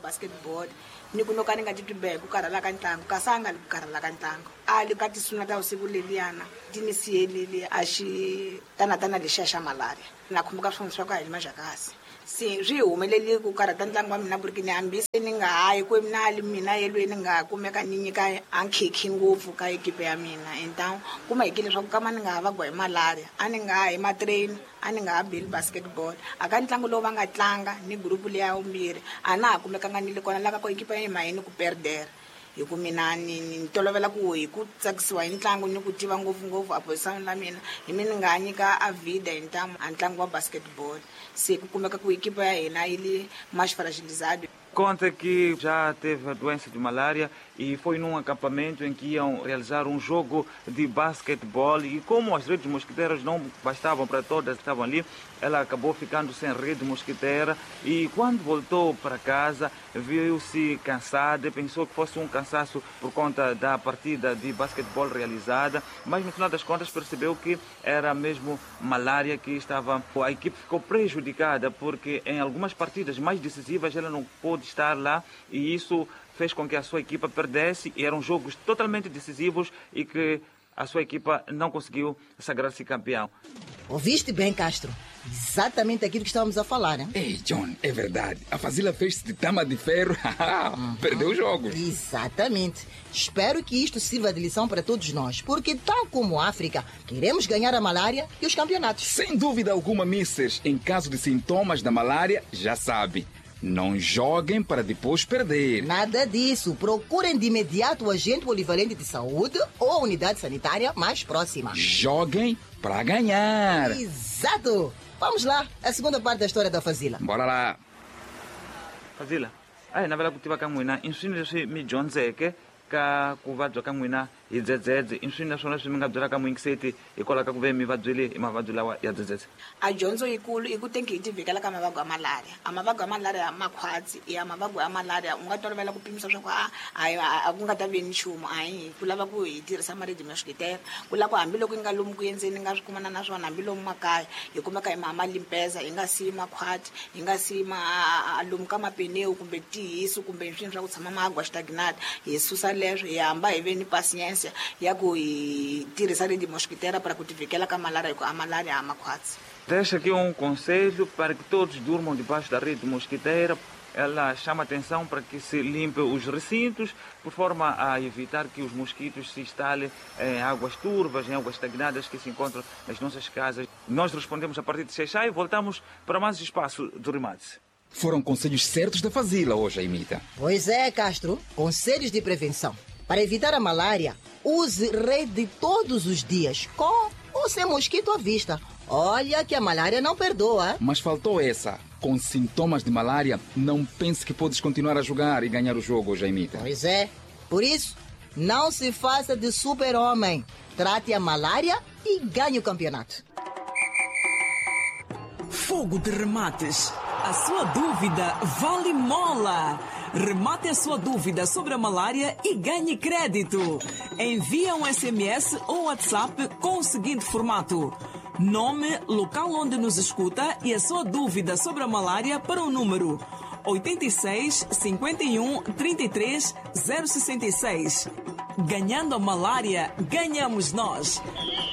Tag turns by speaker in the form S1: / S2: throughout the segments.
S1: basketball ni ku no ka ni nga titwi be ku karhala ka ntlangu kasi a nga li ku karhala ka ntlangu ali ka tisuna ta usiku leliyana ti ni siyelile a xi tanatana lexiya xa malaria na khumbuka swona swa ku a hi maxakasi se swi humeleli ku karhata ntlangu wa mina buriki ni hambi se ni nga hayi ku mina ali mina yelweni ni nga kumeka ni nyika a nkhekhi ngopfu ka ekipe ya mina entan kuma hiki leswaku kama ni nga ha vagwa hi malaria a ni nga ha hi matrain a ni nga ha beli basketball aka ntlangu lowu va nga tlanga ni gurupu leya vumbirhi a na ha kumekanga ni le kona laka ko ekipa ya mahini ku perdera hi ku mina ni tolovela ku hi ku tsakisiwa hi ntlangu ni ku tiva ngopfungopfu aposition la mina hi mina ni nga ha nyika a vida hi ntamu a ntlangu wa basketball se ku kumeka ku ekipa ya hina yi le maxifaraxilizado.
S2: Conta que já teve a doença de malária e foi num acampamento em que iam realizar um jogo de basquetebol e como as redes mosquiteiras não bastavam para todas que estavam ali, ela acabou ficando sem rede mosquiteira e quando voltou para casa viu-se cansada, pensou que fosse um cansaço por conta da partida de basquetebol realizada, mas no final das contas percebeu que era mesmo malária que estava. A equipe ficou prejudicada porque em algumas partidas mais decisivas ela não pôde estar lá e isso fez com que a sua equipa perdesse e eram jogos totalmente decisivos e que a sua equipa não conseguiu sagrar-se campeão.
S3: Ouviste bem, Castro? Exatamente aquilo que estávamos a falar, né?
S4: Ei, John, é verdade. A Fazila fez-se de dama de ferro. Perdeu o jogo.
S3: Exatamente. Espero que isto sirva de lição para todos nós, porque tal como a África, queremos ganhar a malária e os campeonatos.
S4: Sem dúvida alguma, Mrs. Em caso de sintomas da malária, já sabe. Não joguem para depois perder.
S3: Nada disso. Procurem de imediato o agente polivalente de saúde ou a unidade sanitária mais próxima.
S4: Joguem para ganhar.
S3: Exato. Vamos lá. A segunda parte da história da Fazila.
S4: Bora lá.
S2: Fazila, ai na vela ku tiva ka n'wina inswini leswi mi dyondzeke ka ku vabya ka n'wina hi dzedzedze inswini naswona leswi mi nga byela ka muingiseti hikwalaho ka ku ve mi vabyele hi mavabyi lawa ya dzedzedze.
S1: A dyondzo yikulu i ku tenki hi tivhikela ka mavabyi ya malaria a mavabyi ya malaria ya makhwatsi ya mavabyi ya malaria u nga tolovela ku pimisa swa ku a ku nga ta ve ni nchumu hayi ku lava ku hi tirhisa maridi mosquitera ku lava ku hambiloko yi nga lomu ku endzeni ni nga swi kumana na swona hambi lomu makaya hi kumeka hi mama limpeza hi nga siyi makhwati hi nga siyi lomu ka mapeneu kumbe tihisu kumbe swilo swa ku tshama magwa xitagnati hi susa leswo hi hamba hi ve ni paciência ya ku hi tirhisa redi mosquitera para ku tivhikela ka malaria hi ku a malaria a makhwatsi.
S2: Deixa aqui um conselho para que todos durmam debaixo da rede mosquiteira. Ela chama atenção para que se limpe os recintos, por forma a evitar que os mosquitos se instalem em águas turvas, em águas estagnadas que se encontram nas nossas casas. Nós respondemos a partir de Xexai e voltamos para mais espaço do Rimates.
S4: Foram conselhos certos da Fazila hoje, Aimita.
S3: Pois é, Castro. Conselhos de prevenção. Para evitar a malária, use rede todos os dias, com ou sem mosquito à vista. Olha que a malária não perdoa.
S4: Mas faltou essa. Com sintomas de malária, não pense que podes continuar a jogar e ganhar o jogo, Jaimita.
S3: Pois é. Por isso, não se faça de super-homem. Trate a malária e ganhe o campeonato.
S5: Fogo de Remates. A sua dúvida vale mola. Remate a sua dúvida sobre a malária e ganhe crédito. Envie um SMS ou WhatsApp com o seguinte formato: nome, local onde nos escuta e a sua dúvida sobre a malária para o número 86 51 33 066. Ganhando a malária, ganhamos nós.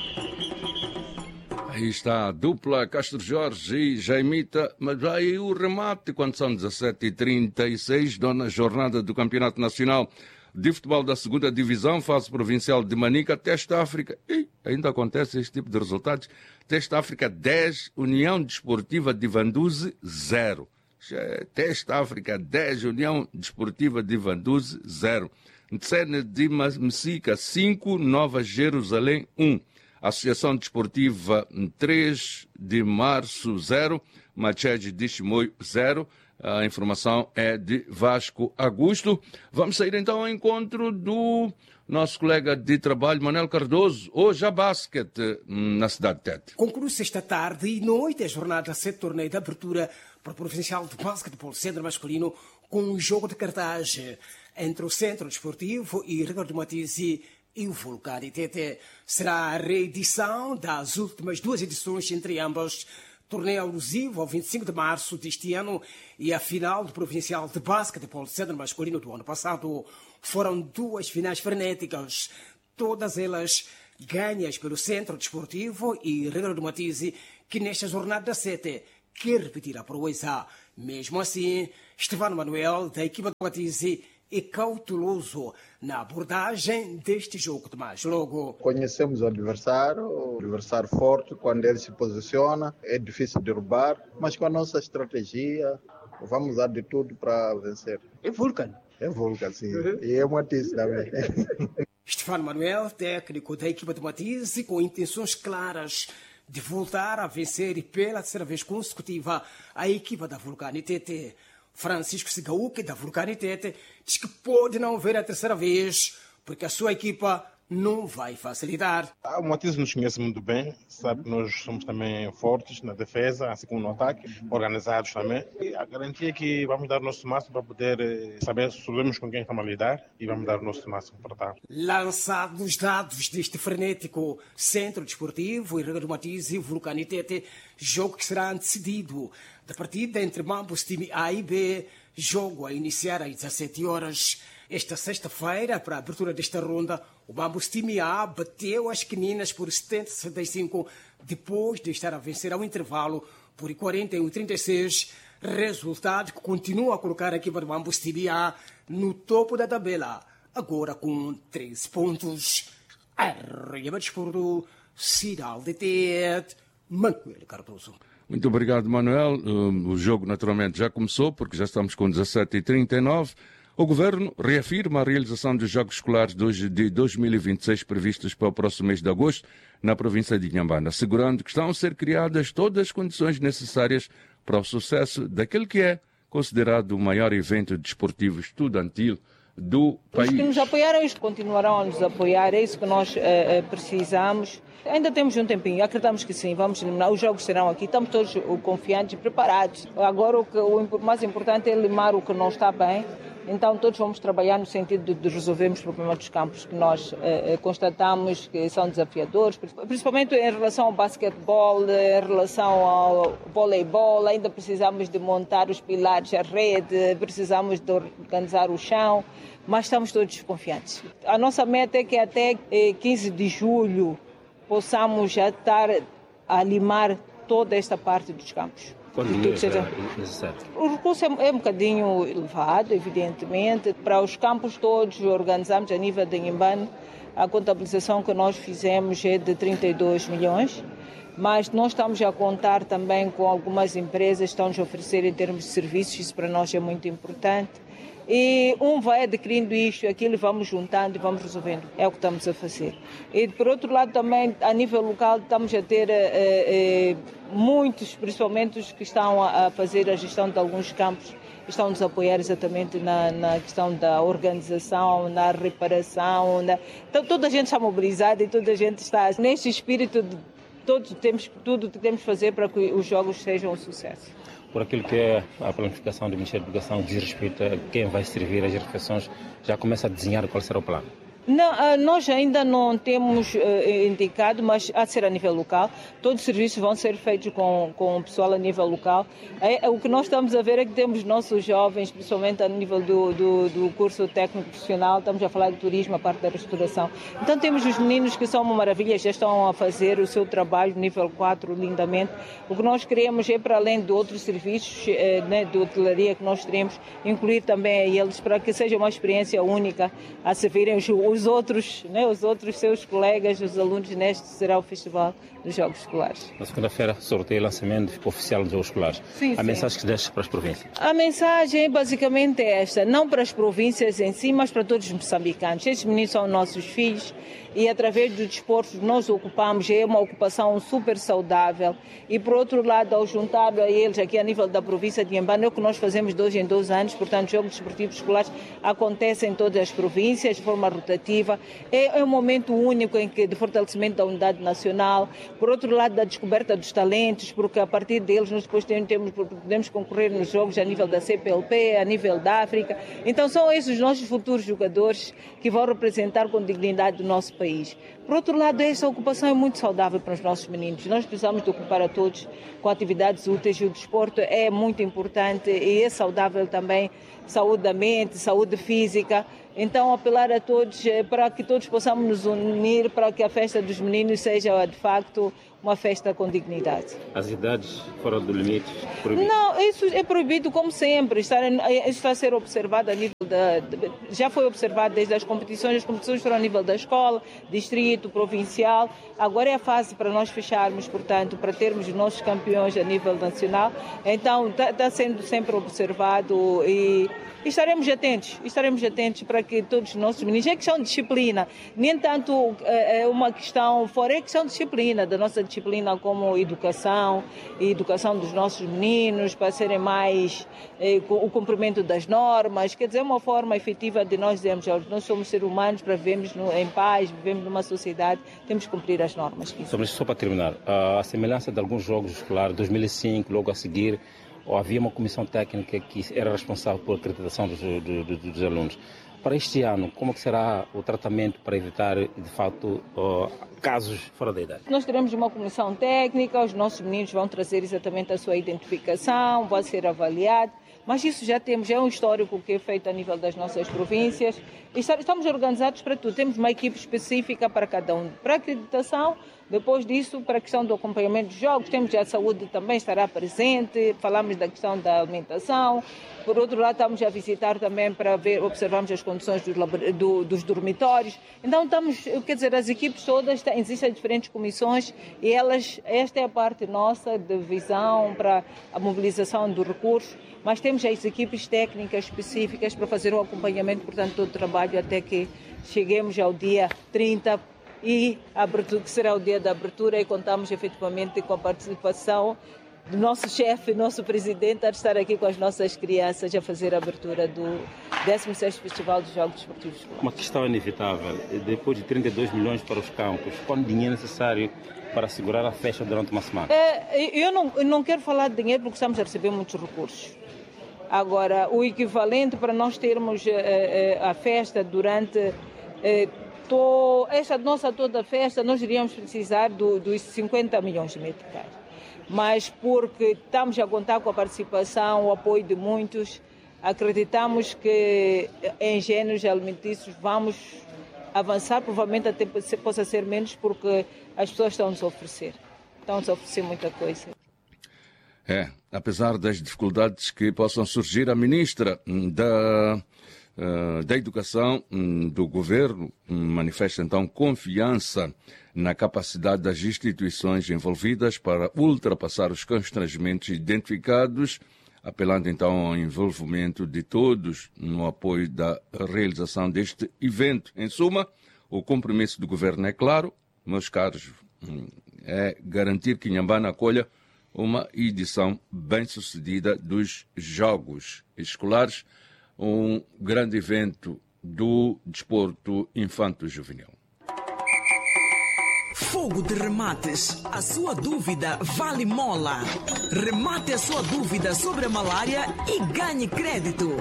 S6: Aí está a dupla Castro Jorge e Jaimita, mas aí o remate quando são 17h36, dona jornada do Campeonato Nacional de Futebol da 2ª Divisão, fase provincial de Manica, Teste África. E ainda acontece este tipo de resultados. Teste África 10, União Desportiva de Vanduze 0. Teste África 10, União Desportiva de Vanduze 0. Ncene de Messica 5, Nova Jerusalém 1. Associação Desportiva 3 de Março 0, Machede de Chimoio 0. A informação é de Vasco Augusto. Vamos sair então ao encontro do nosso colega de trabalho, Manuel Cardoso. Hoje há basquete na cidade de Tete.
S7: Conclui-se esta tarde e noite a jornada 7 torneio de abertura para o Provincial de Basquetebol Centro Masculino, com um jogo de cartaz entre o Centro Desportivo e Ricardo Matizzi e o Vulcão de Tete. Será a reedição das últimas duas edições entre ambos, torneio alusivo ao 25 de março deste ano e a final do Provincial de Basquetebol Centro Masculino do ano passado. Foram duas finais frenéticas, todas elas ganhas pelo Centro Desportivo e Ribeirão do Matize, que nesta jornada 7 quer repetir a proeza. Mesmo assim, Estevano Manuel, da equipa do Matize, é cauteloso na abordagem deste jogo de mais logo.
S8: Conhecemos o adversário forte, quando ele se posiciona, é difícil derrubar, mas com a nossa estratégia, vamos dar de tudo para vencer.
S7: É Vulcan?
S8: É Vulcan, sim. E é Matize também.
S7: Estevano Manuel, técnico da equipa de Matize, com intenções claras de voltar a vencer e pela terceira vez consecutiva a equipa da Vulcani TT. Francisco Sigaúque, da Vulcani TT, diz que pode não ver a terceira vez, porque a sua equipa não vai facilitar.
S9: O Matize nos conhece muito bem, sabe que nós somos também fortes na defesa, assim como no ataque, organizados também. E a garantia é que vamos dar o nosso máximo para poder saber se sabemos com quem estamos a lidar e vamos dar o nosso máximo para tal.
S7: Lançados os dados deste frenético Centro Desportivo e Ribeirão do Matize e Vulcani TT, jogo que será antecedido da partida entre ambos time A e B, jogo a iniciar às 17 horas. Esta sexta-feira, para a abertura desta ronda, o Bambus time A bateu as Queninas por 70-65, depois de estar a vencer ao intervalo por 41-36, resultado que continua a colocar a equipa do Bambus time A no topo da tabela, agora com 13 pontos. Arriba Desporto, Cidade de Tete, Manuel Cardoso.
S6: Muito obrigado, Manuel. O jogo naturalmente já começou, porque já estamos com 17h39. O Governo reafirma a realização dos Jogos Escolares de 2026 previstos para o próximo mês de agosto na província de Inhambane, assegurando que estão a ser criadas todas as condições necessárias para o sucesso daquele que é considerado o maior evento desportivo estudantil do país.
S10: Os que nos apoiaram e continuarão a nos apoiar, é isso que nós precisamos. Ainda temos um tempinho, acreditamos que sim, vamos eliminar. Os jogos serão aqui, estamos todos confiantes e preparados. Agora o mais importante é limar o que não está bem. Então todos vamos trabalhar no sentido de resolvermos os problemas dos campos que nós constatamos que são desafiadores, principalmente em relação ao basquetebol, em relação ao voleibol. Ainda precisamos de montar os pilares, a rede, precisamos de organizar o chão, mas estamos todos confiantes. A nossa meta é que até 15 de julho possamos já estar a limar toda esta parte dos campos.
S11: Quanto dinheiro será necessário?
S10: O recurso é um bocadinho elevado, evidentemente. Para os campos todos, organizamos a nível de Inhambane, a contabilização que nós fizemos é de 32 milhões, mas nós estamos a contar também com algumas empresas que estão-nos a oferecer em termos de serviços, isso para nós é muito importante. E vai adquirindo isto, aquilo, vamos juntando e vamos resolvendo. É o que estamos a fazer. E, por outro lado, também, a nível local, estamos a ter muitos, principalmente os que estão a fazer a gestão de alguns campos, estão-nos a apoiar exatamente na questão da organização, na reparação. Então, toda a gente está mobilizada e toda a gente está neste espírito de tudo que temos que fazer para que os jogos sejam um sucesso.
S11: Por aquilo que é a planificação do Ministério da Educação, diz respeito a quem vai servir as refeições, já começa a desenhar qual será o plano?
S10: Não, nós ainda não temos indicado, mas há de ser a nível local. Todos os serviços vão ser feitos com o pessoal a nível local. O que nós estamos a ver é que temos nossos jovens, principalmente a nível do curso técnico profissional, estamos a falar de turismo, a parte da restauração. Então temos os meninos que são uma maravilha, já estão a fazer o seu trabalho nível 4 lindamente. O que nós queremos é, para além de outros serviços de hotelaria que nós teremos, incluir também a eles, para que seja uma experiência única a servirem os outros seus colegas, os alunos, neste será o Festival dos Jogos Escolares.
S11: Na segunda-feira, sorteio e lançamento oficial dos Jogos Escolares.
S10: Sim,
S11: a mensagem que deixa para as províncias?
S10: A mensagem basicamente é esta, não para as províncias em si, mas para todos os moçambicanos. Estes meninos são nossos filhos e através do desporto nós ocupamos, é uma ocupação super saudável. E por outro lado, ao juntar a eles aqui a nível da província de Inhambane, é o que nós fazemos 2 em 2 anos, portanto, Jogos Desportivos Escolares acontecem em todas as províncias de forma rotativa. positiva. É um momento único de fortalecimento da unidade nacional, por outro lado da descoberta dos talentos, porque a partir deles nós depois podemos concorrer nos jogos a nível da CPLP, a nível da África. Então são esses os nossos futuros jogadores que vão representar com dignidade o nosso país. Por outro lado, essa ocupação é muito saudável para os nossos meninos. Nós precisamos de ocupar a todos com atividades úteis e o desporto é muito importante e é saudável também, saúde da mente, saúde física. Então, apelar a todos para que todos possamos nos unir para que a festa dos meninos seja, de facto, uma festa com dignidade.
S11: As idades fora do limite? Proibido?
S10: Não, isso é proibido como sempre. Está a ser observado a nível já foi observado desde as competições foram a nível da escola, distrito, provincial. Agora é a fase para nós fecharmos, portanto, para termos os nossos campeões a nível nacional. Então, está sendo sempre observado e estaremos atentos para que todos os nossos meninos, é questão de disciplina, nem tanto é uma questão fora, é questão de disciplina, da nossa disciplina como educação dos nossos meninos, para serem mais, o cumprimento das normas, quer dizer, uma forma efetiva de nós dizermos, nós somos seres humanos, para vivermos em paz, vivemos numa sociedade, temos que cumprir as normas.
S11: Só para terminar, a semelhança de alguns jogos escolares, 2005, logo a seguir, havia uma comissão técnica que era responsável pela acreditação dos alunos. Para este ano, como que será o tratamento para evitar, de fato, casos fora da idade?
S10: Nós teremos uma comissão técnica, os nossos meninos vão trazer exatamente a sua identificação, vai ser avaliado, mas isso já temos, é um histórico que é feito a nível das nossas províncias. Estamos organizados para tudo, temos uma equipe específica para cada um. Para a acreditação, depois disso, para a questão do acompanhamento dos jogos, temos a saúde também estará presente, falamos da questão da alimentação. Por outro lado, estamos a visitar também para observarmos as condições dos dormitórios. Então, as equipes todas, existem diferentes comissões e esta é a parte nossa de visão para a mobilização do recurso, mas temos as equipes técnicas específicas para fazer o acompanhamento, portanto, todo o trabalho até que cheguemos ao dia 30 e que será o dia da abertura e contamos efetivamente com a participação do nosso chefe, nosso presidente, a estar aqui com as nossas crianças a fazer a abertura do 16º Festival dos Jogos Desportivos.
S11: Uma questão inevitável, depois de 32 milhões para os campos, quanto dinheiro é necessário para assegurar a festa durante uma semana?
S10: Eu não quero falar de dinheiro porque estamos a receber muitos recursos. Agora, o equivalente para nós termos a festa durante esta nossa toda a festa, nós iríamos precisar dos 50 milhões de meticais. Mas porque estamos a contar com a participação, o apoio de muitos, acreditamos que em géneros alimentícios vamos avançar, provavelmente até possa ser menos, porque as pessoas estão-nos a oferecer muita coisa.
S6: Apesar das dificuldades que possam surgir, a ministra da Educação do Governo manifesta então confiança na capacidade das instituições envolvidas para ultrapassar os constrangimentos identificados, apelando então ao envolvimento de todos no apoio da realização deste evento. Em suma, o compromisso do governo é claro, meus caros, é garantir que Inhambane acolha uma edição bem-sucedida dos Jogos Escolares, um grande evento do desporto infanto-juvenil.
S5: Fogo de Remates. A sua dúvida vale mola. Remate a sua dúvida sobre a malária e ganhe crédito.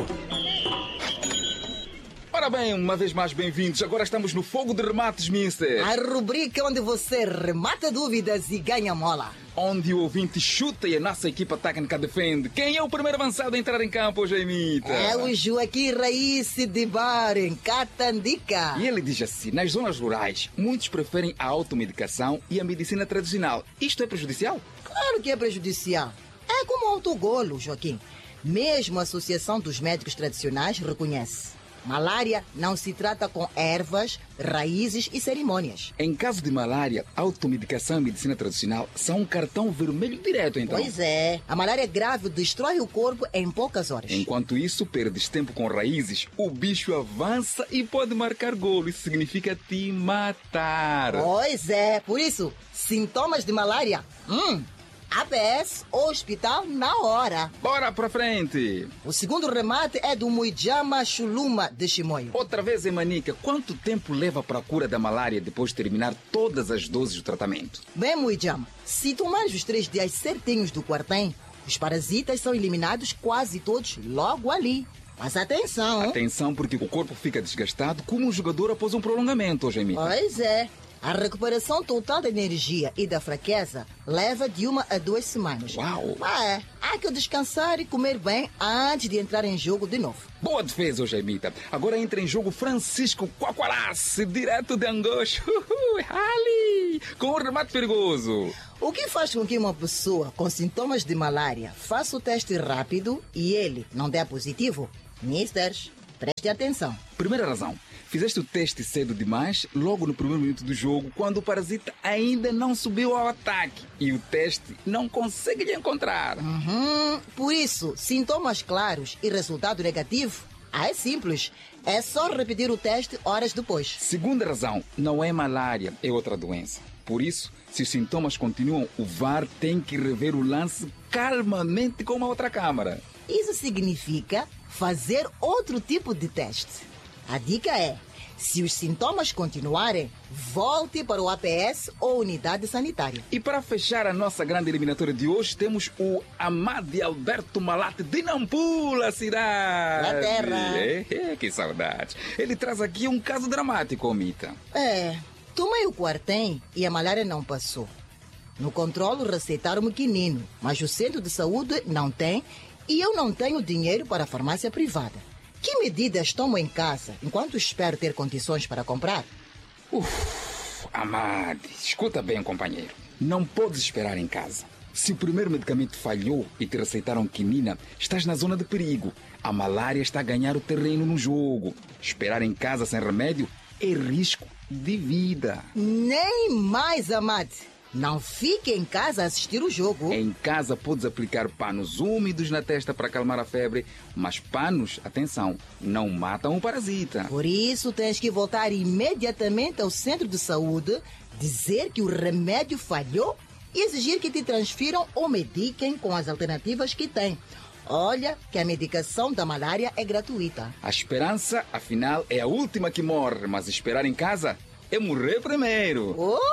S4: Ora bem, uma vez mais bem-vindos. Agora estamos no Fogo de Remates, Mister.
S3: A rubrica onde você remata dúvidas e ganha mola.
S4: Onde o ouvinte chuta e a nossa equipa técnica defende. Quem é o primeiro avançado a entrar em campo, Jaimita?
S3: É o Joaquim Raísse de Bar, em Catandica.
S4: E ele diz assim, nas zonas rurais, muitos preferem a automedicação e a medicina tradicional. Isto é prejudicial?
S3: Claro que é prejudicial. É como autogolo, Joaquim. Mesmo a Associação dos Médicos Tradicionais reconhece. Malária não se trata com ervas, raízes e cerimônias.
S4: Em caso de malária, automedicação e medicina tradicional são um cartão vermelho direto, então.
S3: Pois é. A malária grave destrói o corpo em poucas horas.
S4: Enquanto isso, perdes tempo com raízes, o bicho avança e pode marcar golo. Isso significa te matar.
S3: Pois é. Por isso, sintomas de malária, APS ou hospital na hora.
S4: Bora pra frente!
S3: O segundo remate é do Muijama Chuluma de Chimoio.
S4: Outra vez em Manica, quanto tempo leva para a cura da malária depois de terminar todas as doses do tratamento?
S3: Bem, Muijama, se tomares os 3 dias certinhos do quartem, os parasitas são eliminados quase todos logo ali. Mas atenção!
S4: Atenção, porque o corpo fica desgastado como um jogador após um prolongamento, Jaimita.
S3: Pois é. A recuperação total da energia e da fraqueza leva de 1 a 2 semanas.
S4: Uau!
S3: Há que descansar e comer bem antes de entrar em jogo de novo.
S4: Boa defesa, Jaimita. Agora entra em jogo Francisco Quaquarace, direto de Angosto. Ali, com um remate perigoso.
S3: O que faz com que uma pessoa com sintomas de malária faça o teste rápido e ele não dê positivo? Misters, preste atenção.
S4: Primeira razão. Fizeste o teste cedo demais, logo no primeiro minuto do jogo, quando o parasita ainda não subiu ao ataque e o teste não consegue lhe encontrar.
S3: Por isso, sintomas claros e resultado negativo? É simples. É só repetir o teste horas depois.
S4: Segunda razão, não é malária, é outra doença. Por isso, se os sintomas continuam, o VAR tem que rever o lance calmamente com uma outra câmara.
S3: Isso significa fazer outro tipo de teste. A dica é, se os sintomas continuarem, volte para o APS ou unidade sanitária.
S4: E para fechar a nossa grande eliminatória de hoje, temos o Amadi Alberto Malate de Nampula, cidade.
S3: Na terra.
S4: Que saudade. Ele traz aqui um caso dramático, Mita.
S3: Tomei o quartem e a malária não passou. No controle receitaram-me quinino, mas o centro de saúde não tem e eu não tenho dinheiro para a farmácia privada. Que medidas tomo em casa enquanto espero ter condições para comprar?
S4: Amadi, escuta bem, companheiro. Não podes esperar em casa. Se o primeiro medicamento falhou e te receitaram quinina, estás na zona de perigo. A malária está a ganhar o terreno no jogo. Esperar em casa sem remédio é risco de vida.
S3: Nem mais, Amadi. Não fique em casa a assistir o jogo.
S4: Em casa podes aplicar panos úmidos na testa para acalmar a febre, mas panos, atenção, não matam o parasita.
S3: Por isso tens que voltar imediatamente ao centro de saúde, dizer que o remédio falhou e exigir que te transfiram ou mediquem com as alternativas que têm. Olha que a medicação da malária é gratuita.
S4: A esperança, afinal, é a última que morre, mas esperar em casa é morrer primeiro.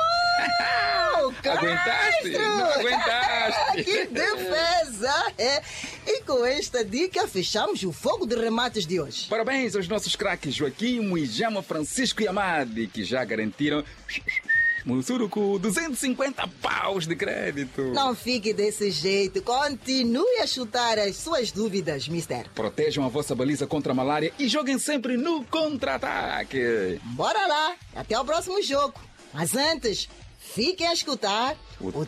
S4: Aguentaste? Não aguentaste?
S3: Que defesa! E com esta dica fechamos o fogo de remates de hoje.
S4: Parabéns aos nossos craques Joaquim, Muijama, Francisco e Amadi, que já garantiram Mussurucu 250 paus de crédito.
S3: Não fique desse jeito. Continue a chutar as suas dúvidas, mister.
S4: Protejam a vossa baliza contra a malária e joguem sempre no contra-ataque.
S3: Bora lá. Até o próximo jogo. Mas antes, fiquem a escutar o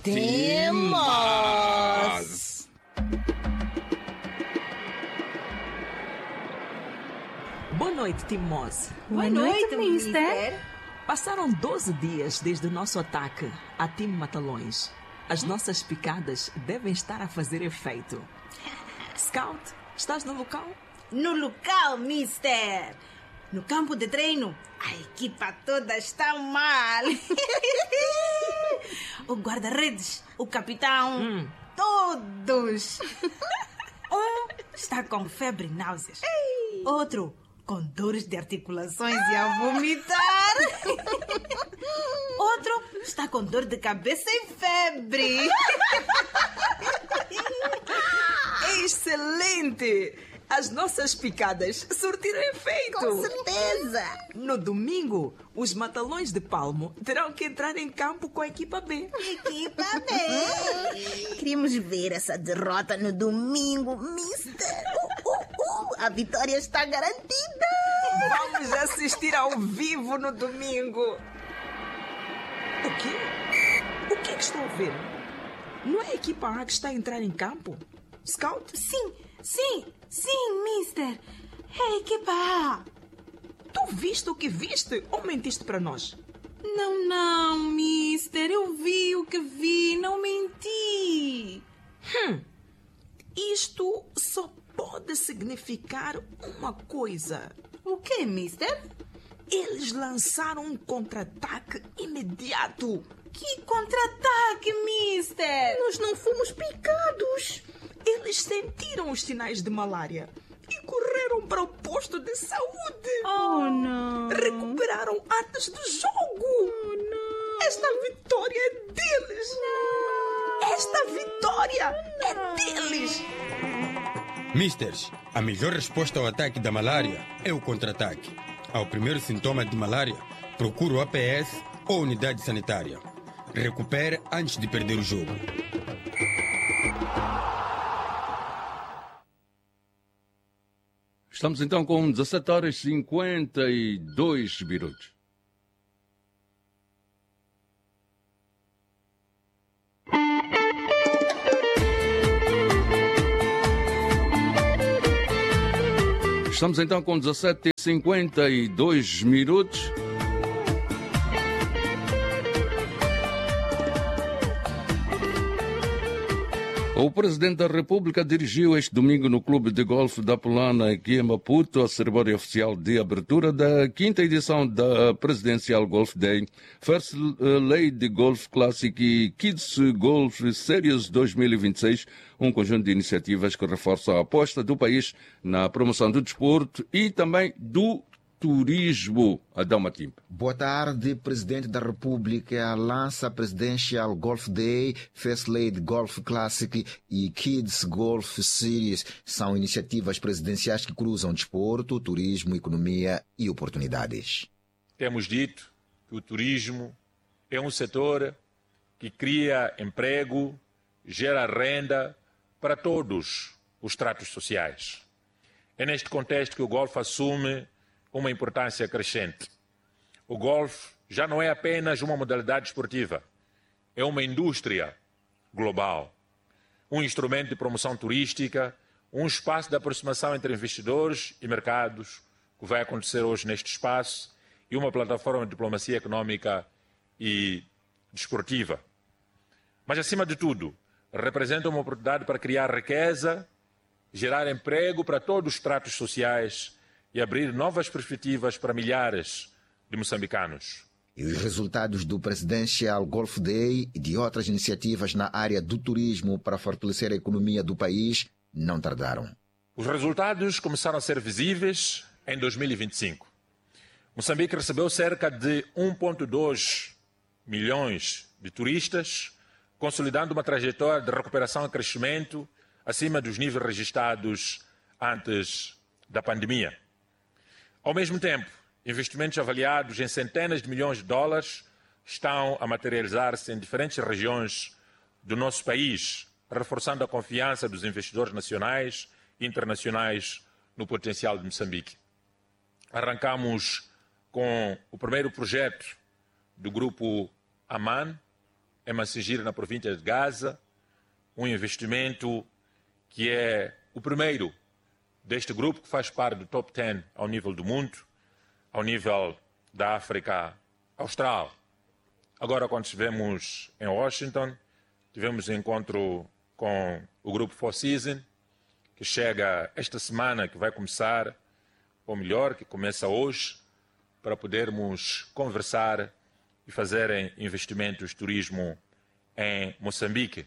S3: Timos.
S5: Boa noite, Timos.
S12: Boa noite, mister.
S5: Passaram 12 dias desde o nosso ataque a Time Matalões. As nossas picadas devem estar a fazer efeito. Scout, estás no local?
S12: No local, mister. No campo de treino, a equipa toda está mal. O guarda-redes, o capitão, todos. Um está com febre e náuseas. Outro com dores de articulações e a vomitar. Outro está com dor de cabeça e febre.
S5: Excelente! As nossas picadas surtiram efeito.
S12: Com certeza.
S5: No domingo, os Matalões de Palmo terão que entrar em campo com a equipa B.
S12: Equipa B. Queríamos ver essa derrota no domingo, mister. A vitória está garantida.
S5: Vamos assistir ao vivo no domingo. O quê? O que é que estou a ver? Não é a equipa A que está a entrar em campo? Scout?
S12: Sim, mister. É a equipa A.
S5: Tu viste o que viste ou mentiste para nós?
S12: Não, mister. Eu vi o que vi, não menti.
S5: Isto só pode significar uma coisa.
S12: O quê, mister?
S5: Eles lançaram um contra-ataque imediato
S12: Que contra-ataque, mister!
S5: Nós não fomos picados. Eles sentiram os sinais de malária e correram para o posto de saúde.
S12: Oh, não!
S5: Recuperaram antes do jogo.
S12: Oh, não!
S5: Esta vitória é deles.
S12: Não!
S5: Esta vitória é deles.
S13: Misters, a melhor resposta ao ataque da malária é o contra-ataque. Ao primeiro sintoma de malária, procure o APS ou unidade sanitária. Recupere antes de perder o jogo.
S6: Estamos então com 17h52. Estamos então com 17h52. O Presidente da República dirigiu este domingo no Clube de Golfe da Pulana, aqui em Maputo, a cerimônia oficial de abertura da 5ª edição da Presidencial Golf Day, First Lady Golf Classic e Kids Golf Series 2026, um conjunto de iniciativas que reforça a aposta do país na promoção do desporto e também do turismo. Adão Matimba.
S14: Boa tarde, Presidente da República lança Presidential Golf Day, First Lady Golf Classic e Kids Golf Series. São iniciativas presidenciais que cruzam desporto, turismo, economia e oportunidades.
S15: Temos dito que o turismo é um setor que cria emprego, gera renda para todos os tratos sociais. É neste contexto que o golfe assume uma importância crescente. O golfe já não é apenas uma modalidade esportiva, é uma indústria global, um instrumento de promoção turística, um espaço de aproximação entre investidores e mercados, que vai acontecer hoje neste espaço, e uma plataforma de diplomacia econômica e desportiva. Mas, acima de tudo, representa uma oportunidade para criar riqueza, gerar emprego para todos os tratos sociais e abrir novas perspectivas para milhares de moçambicanos.
S14: E os resultados do Presidential Golf Day e de outras iniciativas na área do turismo para fortalecer a economia do país não tardaram.
S15: Os resultados começaram a ser visíveis em 2025. Moçambique recebeu cerca de 1,2 milhões de turistas, consolidando uma trajetória de recuperação e crescimento acima dos níveis registrados antes da pandemia. Ao mesmo tempo, investimentos avaliados em centenas de milhões de dólares estão a materializar-se em diferentes regiões do nosso país, reforçando a confiança dos investidores nacionais e internacionais no potencial de Moçambique. Arrancamos com o primeiro projeto do Grupo Aman, em Massingir, na província de Gaza, um investimento que é o primeiro deste grupo, que faz parte do top 10 ao nível do mundo, ao nível da África Austral. Agora, quando estivemos em Washington, tivemos um encontro com o grupo Four Seasons, que chega esta semana, que vai começar, ou melhor, que começa hoje, para podermos conversar e fazerem investimentos de turismo em Moçambique.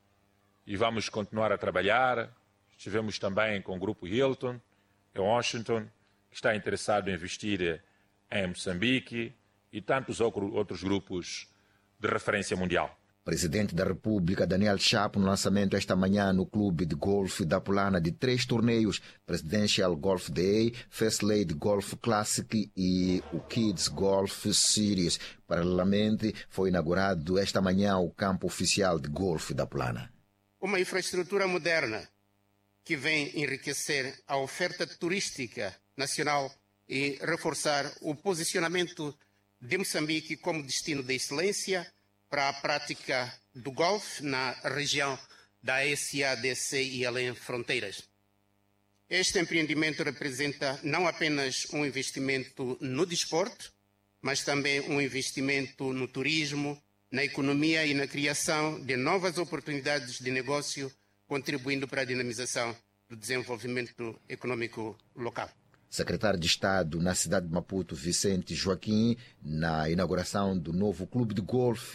S15: E vamos continuar a trabalhar. Estivemos também com o grupo Hilton, em Washington, que está interessado em investir em Moçambique, e tantos outros grupos de referência mundial.
S14: Presidente da República, Daniel Chapo, no lançamento esta manhã no Clube de Golfe da Pulana de 3 torneios, Presidential Golf Day, First Lady Golf Classic e o Kids Golf Series. Paralelamente, foi inaugurado esta manhã o campo oficial de golfe da Pulana.
S16: Uma infraestrutura moderna que vem enriquecer a oferta turística nacional e reforçar o posicionamento de Moçambique como destino de excelência para a prática do golfe na região da SADC e além fronteiras. Este empreendimento representa não apenas um investimento no desporto, mas também um investimento no turismo, na economia e na criação de novas oportunidades de negócio, contribuindo para a dinamização do desenvolvimento econômico local.
S14: Secretário de Estado na cidade de Maputo, Vicente Joaquim, na inauguração do novo clube de golfe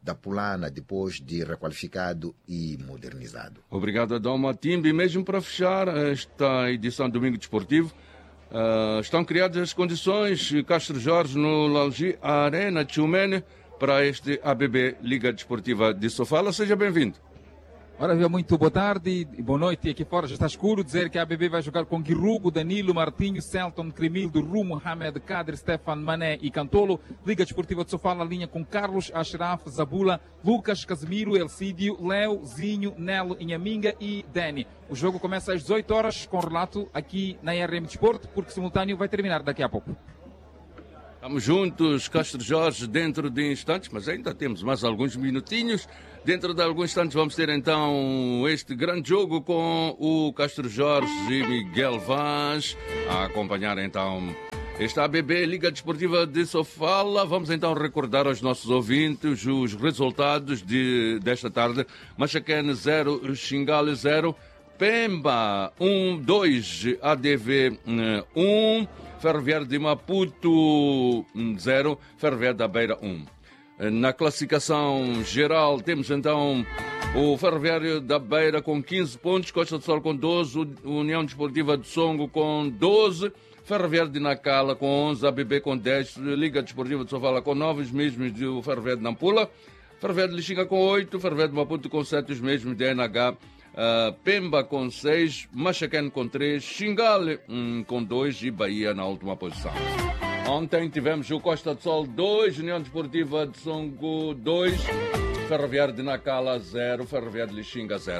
S14: da Pulana, depois de requalificado e modernizado.
S6: Obrigado, Adão Matimbe. E mesmo para fechar esta edição do Domingo Desportivo, estão criadas as condições, Castro Jorge, no Lalji Arena Tchumene, para este ABB Liga Desportiva de Sofala. Seja bem-vindo.
S17: Ora, muito boa tarde e boa noite. Aqui fora já está escuro. Dizer que a ABB vai jogar com Guirrugo, Danilo, Martinho, Celton, Cremildo, Rumo, Mohamed, Kader, Stefan, Mané e Cantolo. Liga Desportiva de Sofala, linha com Carlos, Ashraf, Zabula, Lucas, Casimiro, Elcídio, Léo, Zinho, Nelo, Inhaminga e Dani. O jogo começa às 18 horas com relato aqui na RM Desporto, porque simultâneo vai terminar daqui a pouco.
S6: Estamos juntos, Castro Jorge, dentro de instantes, mas ainda temos mais alguns minutinhos. Dentro de alguns instantes vamos ter então este grande jogo com o Castro Jorge e Miguel Vaz a acompanhar então esta ABB Liga Desportiva de Sofala. Vamos então recordar aos nossos ouvintes os resultados desta tarde. Machaquene 0, Xingale 0, Pemba 1-2, ADV 1, Ferroviário de Maputo 0, Ferroviário da Beira 1. Na classificação geral temos então o Ferroviário da Beira com 15 pontos, Costa do Sol com 12, União Desportiva de Songo com 12, Ferroviário de Nacala com 11, ABB com 10, Liga Desportiva de Sofala com 9, os mesmos do Ferroviário de Nampula, Ferroviário de Lixinga com 8, Ferroviário de Maputo com 7, os mesmos de NH, Pemba com 6, Machaquene com 3, Xingale com 2 e Bahia na última posição. Ontem tivemos o Costa do Sol 2, União Desportiva de Songo 2, Ferroviário de Nacala 0, Ferroviário de Lixinga 0.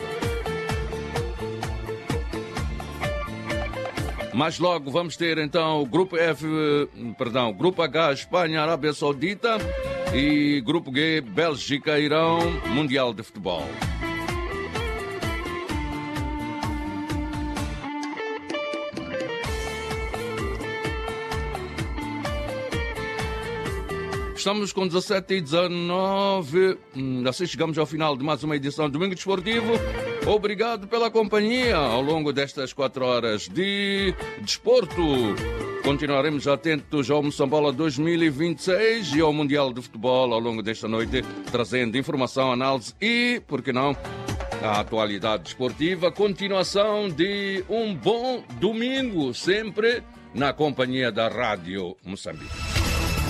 S6: Mais logo vamos ter então o Grupo Grupo H, Espanha, Arábia Saudita e Grupo G, Bélgica, Irão, Mundial de Futebol. Estamos com 17 e 19. Assim chegamos ao final de mais uma edição do Domingo Desportivo. Obrigado pela companhia ao longo destas 4 horas de desporto. Continuaremos atentos ao Moçambola 2026 e ao Mundial de Futebol ao longo desta noite, trazendo informação, análise e, por que não, a atualidade desportiva. Continuação de um bom domingo, sempre na companhia da Rádio Moçambique.